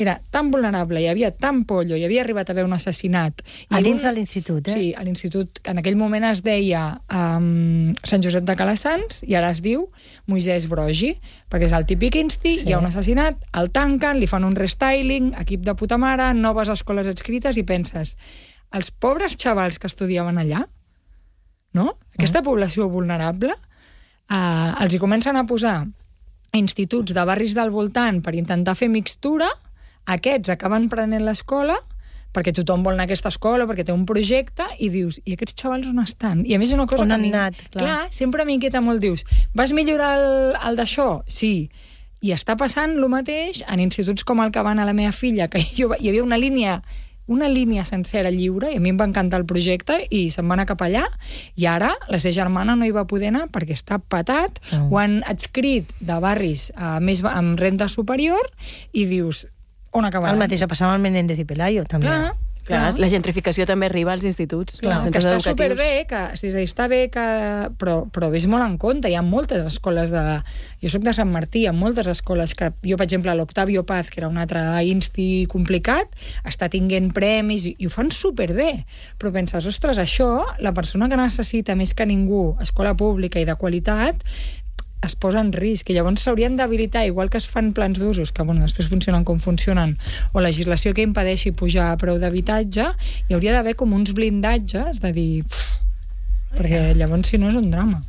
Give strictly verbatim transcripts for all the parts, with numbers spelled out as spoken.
era tan vulnerable, hi havia tan pollo, hi havia arribat a haver un assassinat. A dins un... de l'institut, eh? Sí, a l'institut, en aquell moment es deia um, Sant Josep de Calassans, i ara es diu Moisès Broggi, perquè és el típic insti, sí. Hi ha un assassinat, el tanquen, li fan un restyling, equip de puta mare, noves escoles adscrites, i penses, els pobres xavals que estudiaven allà, no? Aquesta població vulnerable, uh, els hi comencen a posar instituts de barris del voltant per intentar fer mixtura. Aquests acaben prenent l'escola perquè tothom vol anar a aquesta escola, perquè té un projecte, i dius, i aquests xavals on estan? I a més una cosa on que... han mi... anat, clar. clar, sempre m'inquieta molt, dius, vas millorar el, el d'això? Sí. I està passant el mateix en instituts com el que van a la meva filla, que jo, hi havia una línia una línia sencera lliure, i a mi em va encantar el projecte, i se'n va anar cap allà, i ara la seva germana no hi va poder anar perquè està patat, mm. ho han adscrit de barris a més, amb renda superior, i dius, on acabarà? El mateix va passar amb el Menéndez i Pelayo, també. Clar, Clar, la gentrificació també arriba als instituts. Clar, als que està educatius. superbé, que, sí, està bé, que, però, però ves molt en compte. Hi ha moltes escoles de... Jo soc de Sant Martí, hi ha moltes escoles que... Jo, per exemple, l'Octavio Paz, que era un altre insti complicat, està tinguent premis i, i ho fan superbé. Però penses, ostres, això, la persona que necessita més que ningú escola pública i de qualitat, es posa en risc, i llavors s'haurien d'habilitar, igual que es fan plans d'usos, que bueno, després funcionen com funcionen, o legislació que impedeixi pujar a preu d'habitatge, hi hauria d'haver com uns blindatges de dir... Pff, perquè llavors, si no, és un drama.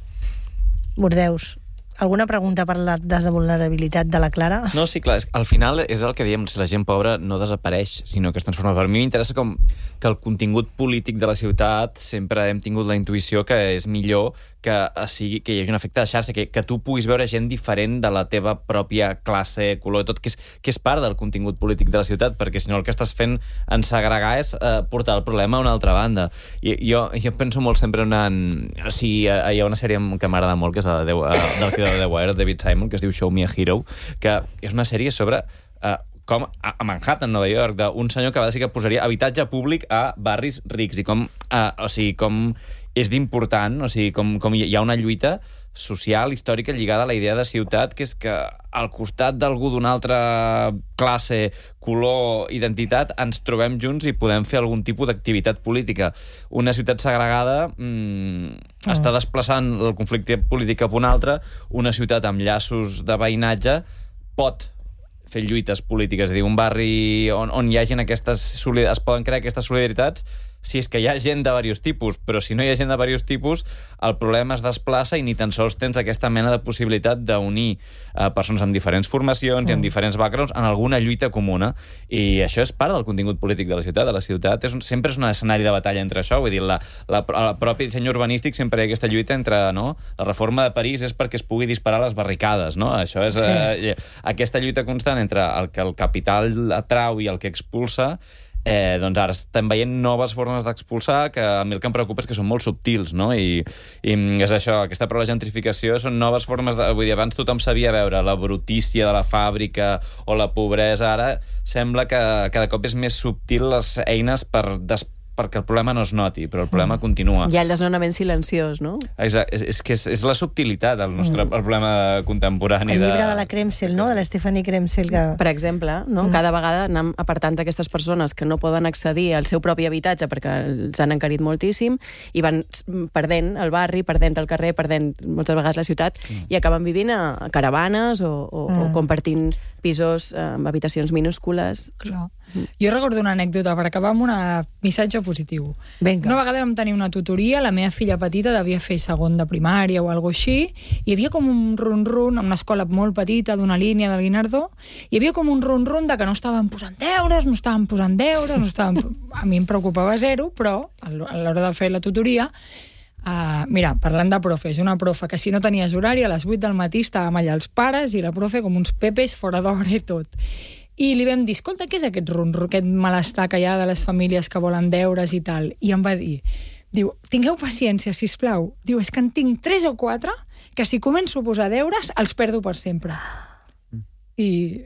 Bordeus, alguna pregunta per la desvulnerabilitat de la Clara? No, sí, clar, és, al final és el que diem, si la gent pobra no desapareix, sinó que es transforma. Per mi m'interessa com que el contingut polític de la ciutat sempre hem tingut la intuïció que és millor que, sigui, que hi hagi un efecte de xarxa, que, que tu puguis veure gent diferent de la teva pròpia classe, color, tot, que és, que és part del contingut polític de la ciutat, perquè si no el que estàs fent en segregar és eh, portar el problema a una altra banda. I, jo, jo penso molt sempre en... en o sigui, hi ha una sèrie que m'agrada molt, que és la de, uh, del creador de Wire, David Simon, que es diu Show Me a Hero, que és una sèrie sobre... Uh, com a Manhattan, Nova York, d'un senyor que va decidir que posaria habitatge públic a barris rics, i com, uh, o sigui, com és d'important, o sigui, com, com hi ha una lluita social, històrica, lligada a la idea de ciutat, que és que al costat d'algú d'una altra classe, color, identitat, ens trobem junts i podem fer algun tipus d'activitat política. Una ciutat segregada mmm, oh. està desplaçant el conflicte polític cap a una altra, una ciutat amb llaços de veïnatge pot fer lluites polítiques, és a dir, un barri on, on hi hagin aquestes, es poden crear aquestes solidaritats, si és que hi ha gent de diversos tipus, però si no hi ha gent de diversos tipus, el problema es desplaça i ni tan sols tens aquesta mena de possibilitat d'unir eh, persones amb diferents formacions mm. i amb diferents backgrounds en alguna lluita comuna. I això és part del contingut polític de la ciutat. De la ciutat és un, sempre és un escenari de batalla entre això. Vull dir, la, la, el propi disseny urbanístic sempre hi ha aquesta lluita entre, no? La reforma de París és perquè es pugui disparar les barricades, no? Això és sí. eh, aquesta lluita constant entre el que el capital atrau i el que expulsa. Eh, doncs ara estem veient noves formes d'expulsar que a mi el que em preocupa és que són molt subtils, no? I, i és això, aquesta prova de gentrificació són noves formes de... Vull dir, abans tothom sabia veure la brutícia de la fàbrica o la pobresa, ara sembla que cada cop és més subtil les eines per des perquè el problema no es noti, però el problema mm. continua. Hi ha el desnonament silenciós, no? Exacte, és, és que és, és la subtilitat el nostre mm. el problema contemporani. El llibre de, de la Kremsel, no? De la Stephanie Kremsel. Que... Per exemple, no? Mm. Cada vegada anem apartant aquestes persones que no poden accedir al seu propi habitatge perquè els han encarit moltíssim i van perdent el barri, perdent el carrer, perdent moltes vegades la ciutat mm. i acaben vivint a caravanes o, o, mm. o compartint pisos amb habitacions minúscules. Clar. Mm. Jo recordo una anècdota per acabar amb un missatge positiu. Venga. Una vegada vam tenir una tutoria, la meva filla petita devia fer segon de primària o alguna així, hi havia com un run-run, en una escola molt petita d'una línia del Guinardó, hi havia com un run-run de que no estaven posant deures, no estaven posant deures, no estaven... a mi em preocupava zero, però a l'hora de fer la tutoria, Uh, mira, parlant de profes, una profe que si no tenies horari a les vuit del matí estàvem allà els pares i la profe com uns pepes fora d'hora i tot. I li vam dir, escolta, què és aquest ronro, aquest malestar que hi ha de les famílies que volen deures i tal? I em va dir, diu, tingueu paciència, sisplau. Diu, és que en tinc tres o quatre que si començo a posar deures els perdo per sempre. I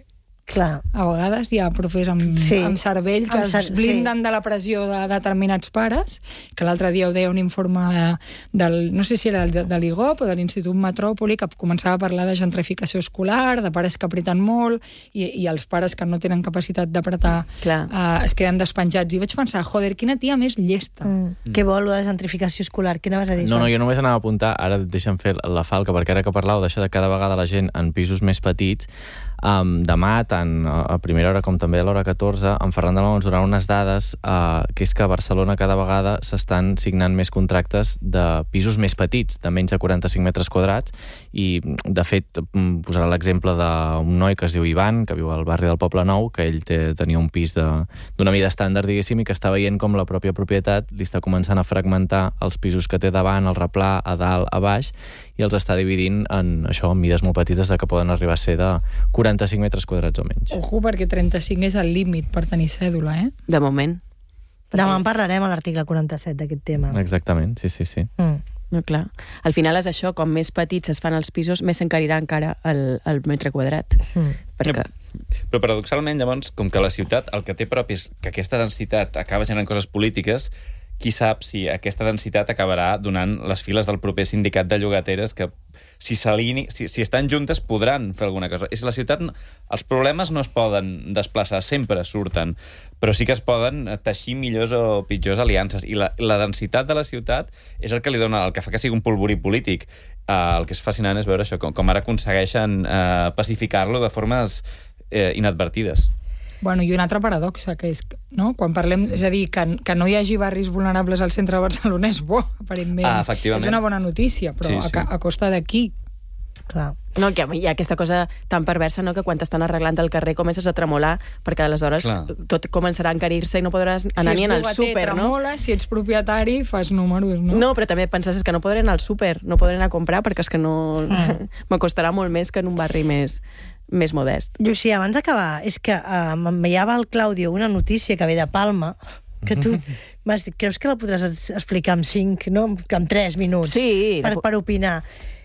Clar. A vegades hi ha profes amb, Sí. amb cervell que Amb cer- es blinden sí. de la pressió de determinats pares, que l'altre dia ho deia un informe del, no sé si era de, de l'I G O P o de l'Institut Metròpoli, que començava a parlar de gentrificació escolar, de pares que apreten molt, i, i els pares que no tenen capacitat d'apretar uh, es queden despenjats. I vaig pensar, joder, quina tia més llesta. Mm. Què vol la gentrificació escolar? Què anaves a dir? No, no, jo només anava a apuntar, ara deixa'm fer la falca, perquè ara que parlàveu d'això de cada vegada la gent en pisos més petits, Um, demà, tant a primera hora com també a l'hora catorze, en Ferran Dalmau ens donarà unes dades uh, que és que a Barcelona cada vegada s'estan signant més contractes de pisos més petits, de menys de quaranta-cinc metres quadrats, i de fet posarà l'exemple d'un noi que es diu Ivan, que viu al barri del Poble Nou, que ell té, tenia un pis d'una mida estàndard, diguéssim, i que està veient com la pròpia propietat li està començant a fragmentar els pisos que té davant, al replà, a dalt, a baix, i els està dividint en això, en mides molt petites de que poden arribar a ser de quaranta-cinc metres quadrats o menys. Ojo, perquè trenta-cinc és el límit per tenir cèdula, eh? De moment. Demà en parlarem a l'article quaranta-set d'aquest tema. Exactament, sí, sí, sí. Mm. No, clar. Al final és això, com més petits es fan els pisos, més s'encarirà encara el, el metre quadrat. Mm. Perquè... Però paradoxalment, llavors, com que la ciutat el que té propi és que aquesta densitat acaba generant coses polítiques, qui sap si aquesta densitat acabarà donant les files del proper sindicat de llogateres que, si, si, si estan juntes, podran fer alguna cosa. És la ciutat... Els problemes no es poden desplaçar, sempre surten, però sí que es poden teixir millors o pitjors aliances. I la, la densitat de la ciutat és el que li dona, el que fa que sigui un polvorí polític. Uh, el que és fascinant és veure això, com, com ara aconsegueixen uh, pacificar-lo de formes uh, inadvertides. Bueno, i una altra paradoxa, que és, no? Quan parlem, és a dir, que, que no hi hagi barris vulnerables al centre de Barcelona és bo, aparentment. Ah, efectivament. És una bona notícia, però sí, sí. A, a costa d'aquí. Clar. No, que hi ha aquesta cosa tan perversa, no?, que quan t'estan arreglant el carrer comences a tremolar, perquè aleshores Clar. tot començarà a encarir-se i no podrás anar si ni al súper, no? Tremola, si ets propietari, fas números, no? No, però també penses que no podré anar al súper, no podré anar a comprar, perquè és que no... Mm. m'acostarà molt més que en un barri més... més modest. Llucí, abans d'acabar, és que uh, m'enviava el Claudio una notícia que ve de Palma, que tu m'has dit, creus que la podràs explicar en cinc, no? En tres minuts, sí, per, per opinar.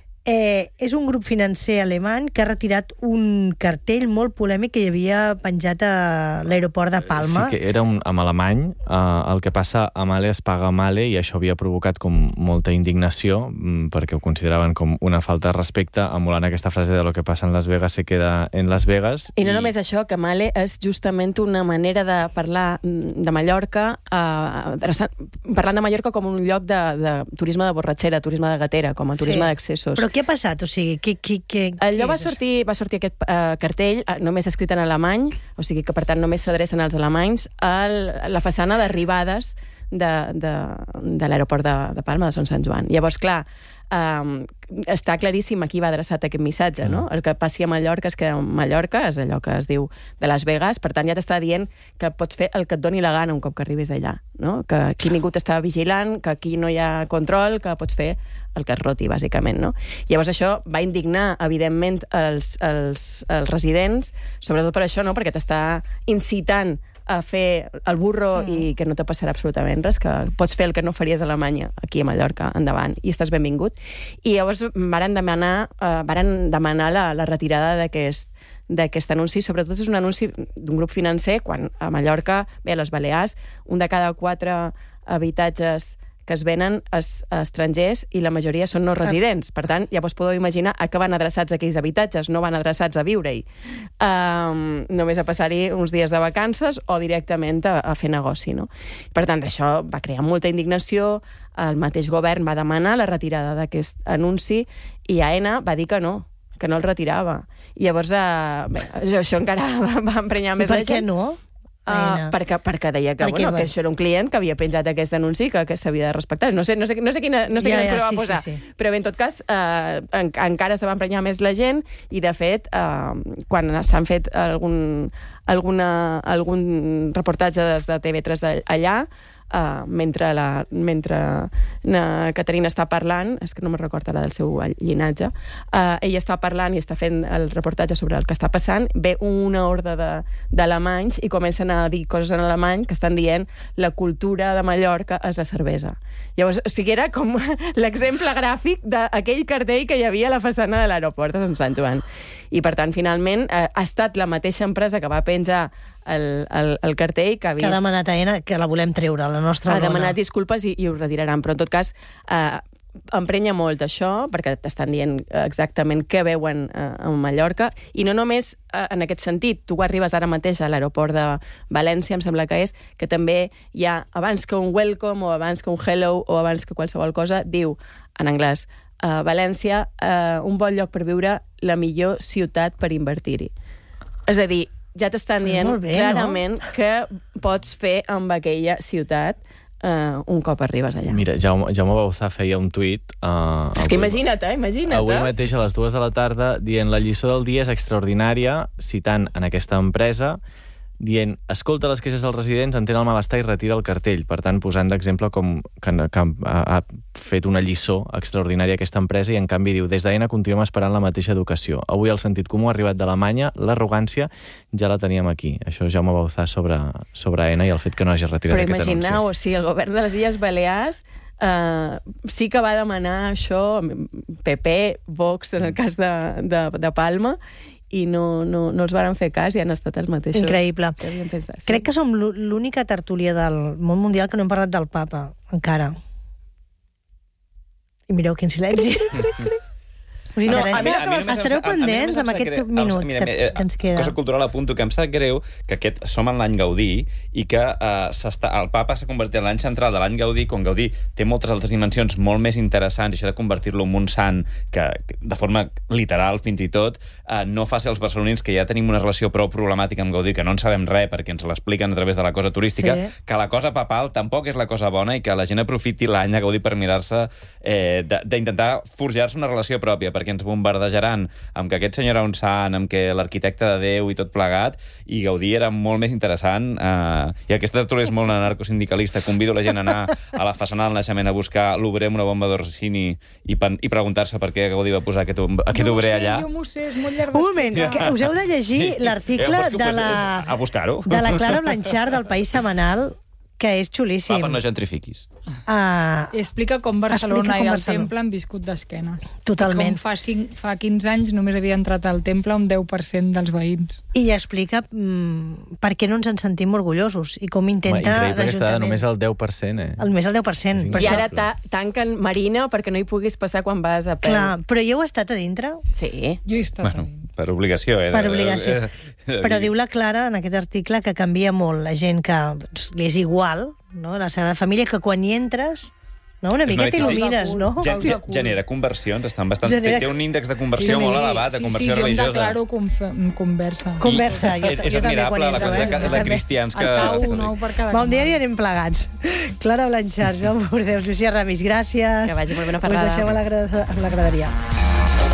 Eh, és un grup financer alemany que ha retirat un cartell molt polèmic que hi havia penjat a l'aeroport de Palma. Sí, que era un, en alemany. Uh, el que passa a Male es paga a Male, i això havia provocat com molta indignació, mm, perquè ho consideraven com una falta de respecte, emulant aquesta frase de lo que passa en Las Vegas se queda en Las Vegas. I no i... només això, que Male és justament una manera de parlar de Mallorca, uh, parlant de Mallorca com un lloc de, de turisme de borratxera, turisme de gatera, com a turisme sí. d'accessos. Però què ha passat? O sigui, què, què, què, allò què va sortir, va sortir aquest uh, cartell, uh, només escrit en alemany, o sigui que per tant només s'adrecen als alemanys, a la façana d'arribades de, de, de l'aeroport de, de Palma, de Sant Sant Joan. Llavors, clar, um, està claríssim a qui va adreçat aquest missatge, no? El que passi a Mallorca es queda a Mallorca, és allò que es diu de Las Vegas, per tant ja t'està dient que pots fer el que et doni la gana un cop que arribis allà, no? Que aquí ningú t'està vigilant, que aquí no hi ha control, que pots fer el que es roti, bàsicament, no? Llavors això va indignar, evidentment, els, els, els residents, sobretot per això, no? Perquè t'està incitant a fer el burro mm. i que no te passarà absolutament res, que pots fer el que no faries a Alemanya, aquí a Mallorca, endavant, i estàs benvingut. I llavors varen demanar, uh, varen demanar la, la retirada d'aquest d'aquest anunci. Sobretot és un anunci d'un grup financer, quan a Mallorca, bé, a les Balears, un de cada quatre habitatges que es venen als estrangers i la majoria són no residents. Per tant, llavors podeu imaginar a què van adreçats aquells habitatges, no van adreçats a viure-hi. Um, només a passar-hi uns dies de vacances o directament a, a fer negoci, no? Per tant, això va crear molta indignació, el mateix govern va demanar la retirada d'aquest anunci i Aena va dir que no, que no el retirava. I llavors, uh, bé, això encara va, va emprenyar més la gent. I per què no? Uh, perquè, perquè deia que, perquè, bueno, que això era un client que havia penjat aquest anunci que, que s'havia de respectar. No sé, no sé, no sé quina, no sé ja, quina ja, va sí, posar, sí, sí. Però bé, en tot cas, uh, en, encara se va emprenyar més la gent i, de fet, uh, quan s'han fet algun, alguna, algun reportatge des de T V tres allà, uh, mentre, la, mentre na Caterina està parlant, és que no me'n recordo ara del seu llinatge, uh, ella està parlant i està fent el reportatge sobre el que està passant, ve una horda d'alemanys i comencen a dir coses en alemany que estan dient la cultura de Mallorca és la cervesa. Llavors, o sigui, era com l'exemple gràfic d'aquell cartell que hi havia a la façana de l'aeroport de Sant Joan. I, per tant, finalment, eh, ha estat la mateixa empresa que va penjar el, el, el cartell que ha vist... Que ha demanat a Aena que la volem treure, la nostra ha dona. Ha demanat disculpes i, i ho retiraran, però en tot cas eh, emprenya molt això, perquè t'estan dient exactament què veuen eh, a Mallorca, i no només eh, en aquest sentit. Tu arribes ara mateix a l'aeroport de València, em sembla que és, que també hi ha, abans que un welcome, o abans que un hello, o abans que qualsevol cosa, diu, en anglès, uh, València, uh, un bon lloc per viure, la millor ciutat per invertir-hi. És a dir, ja t'estan dient bé, clarament no? que pots fer amb aquella ciutat uh, un cop arribes allà. Mira, Jaume, Jaume Bauzá feia un tuit... Uh, és que imagina't, eh? Imagina't. Avui mateix a les dues de la tarda, dient la lliçó del dia és extraordinària, citant en aquesta empresa, dient, escolta les queixes dels residents, entén el malestar i retira el cartell. Per tant, posant d'exemple com que, que ha, ha fet una lliçó extraordinària aquesta empresa i, en canvi, diu, des d'Aena continuem esperant la mateixa educació. Avui el sentit comú ha arribat d'Alemanya, l'arrogància ja la teníem aquí. Això Jaume Bauzá sobre, sobre Aena i el fet que no hagi retirat Però aquest anunci. imagineu, o sigui, el govern de les Illes Balears Uh, sí que va demanar això, P P, Vox, en el cas de, de, de Palma, i no, no, no els van fer cas i han estat els mateixos. Increïble. Que havien pensat, sí. Crec que som l'única tertúlia del món mundial que no hem parlat del papa, encara. I mireu quin silenci. Us No, interessa? a mi- a mi només Estareu em sap- a mi pendents només em amb sap aquest greu- minut mira, que, mira, que ens queda. Cosa cultural, apunto que em sap greu que aquest som en l'any Gaudí i que uh, el papa s'ha convertit en l'any central de l'any Gaudí, quan Gaudí té moltes altres dimensions molt més interessants, i això de convertir-lo en un sant que, que de forma literal, fins i tot, uh, no faci els barcelonins, que ja tenim una relació prou problemàtica amb Gaudí, que no en sabem res perquè ens l'expliquen a través de la cosa turística, Sí. que la cosa papal tampoc és la cosa bona i que la gent aprofiti l'any a Gaudí per mirar-se, eh, d'intentar forjar-se una relació pròpia, perquè ens bombardejaran amb que aquest senyor era un sant, amb que l'arquitecte de Déu i tot plegat, i Gaudí era molt més interessant, eh, i aquesta tertúlia és molt anarcosindicalista. Convido la gent a anar a la façana del naixement a buscar l'obrer amb una bomba d'Orsini i, i preguntar-se per què Gaudí va posar aquest, aquest Jo ho obrer sé, allà. Jo m'ho sé, és molt llarg Un moment, d'explicar. que us heu de llegir l'article Eh, vols que ho de posi- la, a buscar-ho? de la Clara Blanchard del País Setmanal, que és xulíssim. Papa, no gentrifiquis. Uh, Explica com Barcelona Explica com i el Barcelona. temple han viscut d'esquenes. Totalment. I com fa, cinc, fa quinze anys només havia entrat al temple un deu per cent dels veïns. I explica mm, per què no ens en sentim orgullosos i com Home, intenta increïble aquesta dada, l'Ajuntament. només el deu per cent, eh? El més el deu per cent. És Per I això, ara ta tanquen Marina perquè no hi puguis passar quan vas a peu. clar, però jo heu estat a dintre? Sí. Jo hi he estat. Bueno, per obligació, eh? Per obligació. Eh, eh, Però diu la Clara en aquest article que canvia molt la gent que doncs, li és igual, no? La Sagrada Família, que quan hi entres, no? una És mica una t'il·lumines, no? Gen, Causa gen, cul. genera conversions, estan bastant... Genera- Té un índex de conversió Sí, molt sí, elevat, de sí, conversió sí, jo em religiosa. declaro conf- conversa. Conversa, jo, És, és jo també quan admirable la entro. quantitat eh? de, de cristians que... El cau un ou per cada Bon dia i canal. anem plegats. Clara Blanchard, Joan Bordeus, Lucía Ramis, gràcies. Que vagi molt bé, una Us ferrada. deixeu a la, gra- a la graderia.